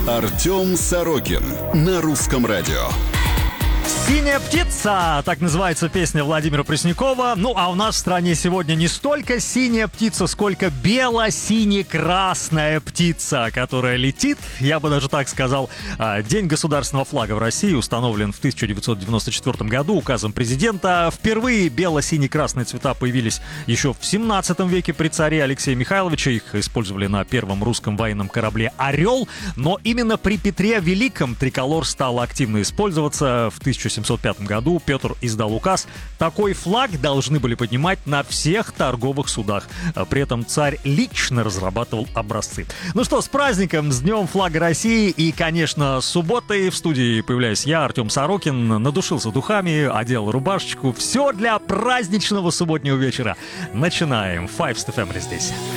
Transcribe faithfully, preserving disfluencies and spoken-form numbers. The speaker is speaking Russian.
Артем Сорокин на Русском радио. «Синяя птица» — так называется песня Владимира Преснякова. Ну, а у нас в стране сегодня не столько синяя птица, сколько бело-сине-красная птица, которая летит. Я бы даже так сказал. День государственного флага в России установлен в тысяча девятьсот девяносто четвёртом году указом президента. Впервые бело-сине-красные цвета появились еще в семнадцатом веке при царе Алексее Михайловиче. Их использовали на первом русском военном корабле «Орел». Но именно при Петре Великом триколор стал активно использоваться. В тысяча семьсот пятом году Петр издал указ. Такой флаг должны были поднимать на всех торговых судах. При этом царь лично разрабатывал образцы. Ну что, с праздником, с Днем флага России. И, конечно, с субботой в студии появляюсь я, Артем Сорокин. Надушился духами, одел рубашечку. Все для праздничного субботнего вечера. Начинаем. Five Step Family здесь.